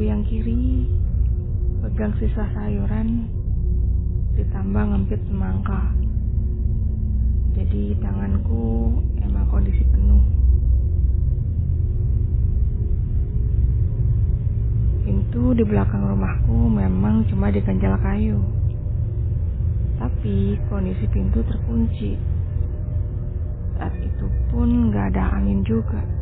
tanganku yang kiri pegang sisa sayuran ditambah ngempit semangka. Jadi tanganku emang kondisi penuh. Pintu di belakang rumahku memang cuma diganjal kayu. Tapi kondisi pintu terkunci. Saat itu pun gak ada angin juga.